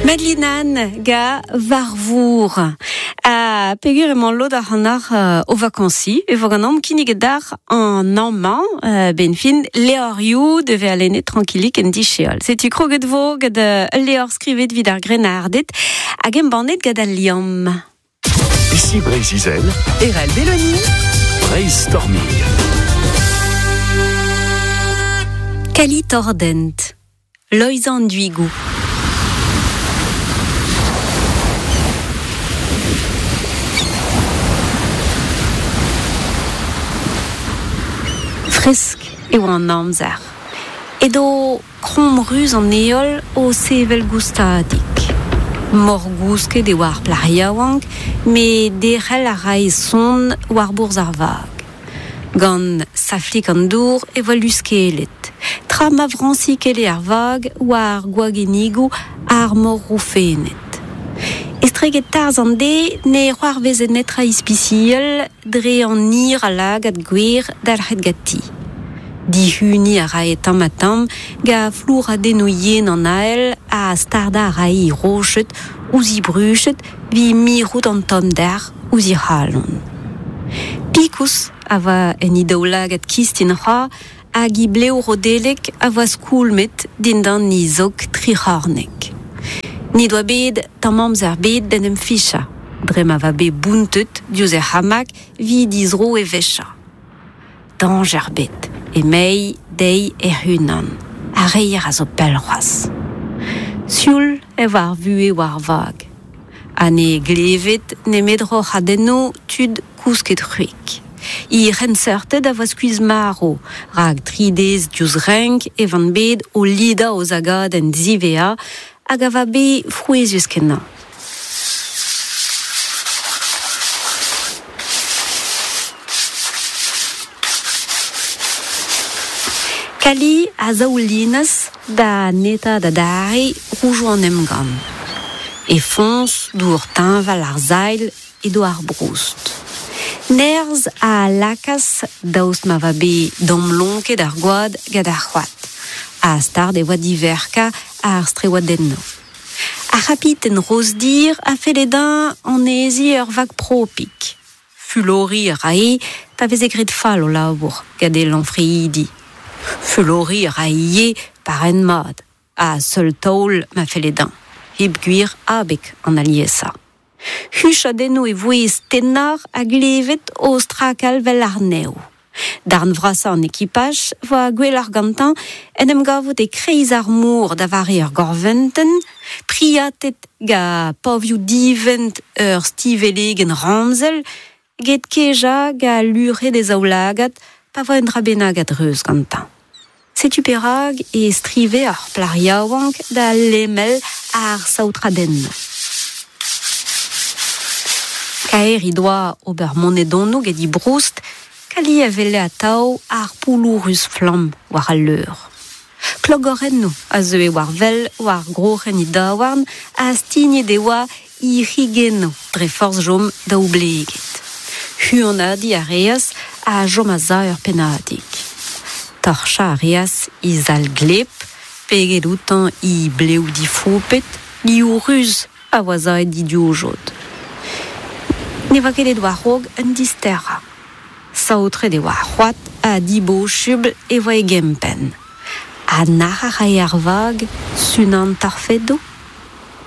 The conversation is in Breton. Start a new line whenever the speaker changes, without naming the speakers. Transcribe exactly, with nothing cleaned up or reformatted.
Madlinan ga varvour a pegur emañ lot ar hannar uh, o vakansi e vog an am kinnig dar an amman uh, ben fin leorioù de ve alene tranquillik en dicheol. Setu kroget vo gad uh, leor skrivet vid ar grenardet hag em bandet gad al liam.
Ici Breiz Izel,
R L Belloni,
Breiz Storming.
Kali tordent, loizan duigou. Fresk eo an amzer. Edo krom ruz an eol o sevel goustadik. Mor gousket e war plariaouank, me derel a rai son war bourz ar vag. Gant saflik an dour e vo luskelet. Tra ma vransik ele ar vag war gwagenigou ar mor roufenet. Estreget tarz an de ne c'hoar vezenet ra ispiciel dre an ir a lag ad gwer dal c'het gati. Di huni a ra etam matam ga flour a deno yen an ael a starda a ra i rochet ouzi bruchet vi mirout an tom der ouzi halon. Pikous a va en idao lag ad kistin ra hag i bleo rodelek a va skoulmet din dan ni zog tri c'harnek. Ni doa bet tamm amzer bet den em ficha. Dre ma va bet bountet diouz e hamak vi dizro e vecha. Danger bet. E mei dei e hunan. A reier a zo pel c'hoaz. Sioul e war vue war vag. Ha ne glevet ne medro c'hadenno tud kousket c'huik. I rensertet a va skuiz maro, rag tridez diouz renk e van bet o lida o zagad en zivea hag a va bet frouezus kennañ. Kali a zaoulinez da neta da dare roujou an emgan. E fons dour tinval ar zail e do ar broust. Nerz a lakas daoust ma va bet damlonket ar gwad gad ar c'hoat. A start e oa diverka ar strewadenno. A rapit en rosdir a feledin an ezi ur vag propik. Fulori a rae pa vez e grit fall o labour gad e lanfreidi. Fulori a rae par en mad. A seul taol ma feledin. Hib gwir abek an aliesa. Huch a denno e voez tennar a glevet o strakal vel ar neo. Darn vrasa an ekipaj va gwell ar gantan en em gavout e kreiz ar mour da vari ar gorventen, priatet ga povioù divent ur stiveleg en ramzel, get keja ga lure de zaoulagat pa vo en drabenagad reus gantan. Setu perag e strive ar plariaouank da lemel ar saoutradenno. Kaer i doa ober monedonno get i broust, kali a vele a tao ar poulourus flam war al leur. Klogorenno a zeue war vel war grochen i daouarn a stigne de oa i rigenno dre forz jom da oubleget. Huanadi a reas a jom a za ur penadik. Torcha a reas i zal glep, peget outan i bleu di fopet, li ouruz a oa zaet di diojod. Ne va ket e doa rog un disterra. Saotre de war c'hoat a dibo chubl e voe gempen. A nar a rai ar vag sunan tarfedo.